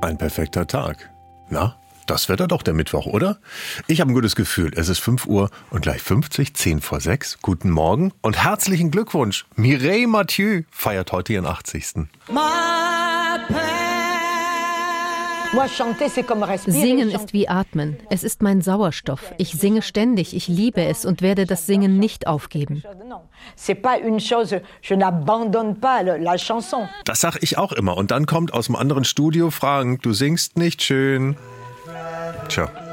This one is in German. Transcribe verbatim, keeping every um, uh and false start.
Ein perfekter Tag. Na, das wird doch der Mittwoch, oder? Ich habe ein gutes Gefühl. Es ist fünf Uhr und gleich fünfzig, zehn vor sechs. Guten Morgen und herzlichen Glückwunsch. Mireille Mathieu feiert heute ihren achtzigsten. Singen ist wie Atmen. Es ist mein Sauerstoff. Ich singe ständig, ich liebe es und werde das Singen nicht aufgeben. Das sag ich auch immer. Und dann kommt aus dem anderen Studio Frank, du singst nicht schön. Tja.